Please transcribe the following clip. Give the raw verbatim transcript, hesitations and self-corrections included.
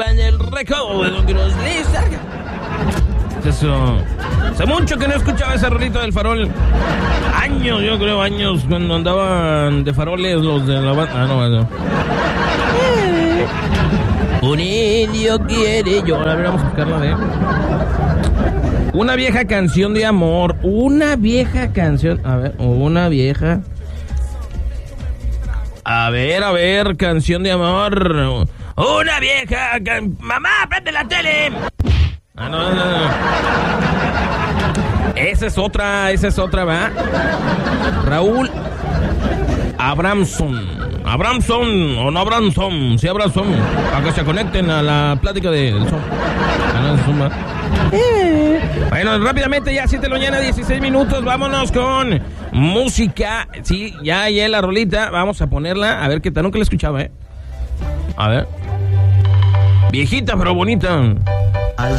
En el recodo de Don Cruz Lizarga. Eso. Hace mucho que no escuchaba ese rolito del farol. Años, yo creo, años, cuando andaban de faroles los de la banda. Ah, no, no. Un indio quiere yo. A ver, vamos a buscarla, ¿eh? Una vieja canción de amor. Una vieja canción. A ver, una vieja. A ver, a ver, canción de amor. Una vieja. Can... Mamá, prende la tele. Ah, no, no, no. Esa es otra, esa es otra, ¿va? Raúl Abramson. Abramson o no Abramson, sí Abramson, para que se conecten a la plática del son. Ah, no, suma. Bueno, rápidamente ya siete de la mañana, dieciséis minutos, vámonos con música. Sí, ya, ya la rolita, vamos a ponerla, a ver qué tal, nunca la escuchaba, ¿eh? A ver. Viejita pero bonita.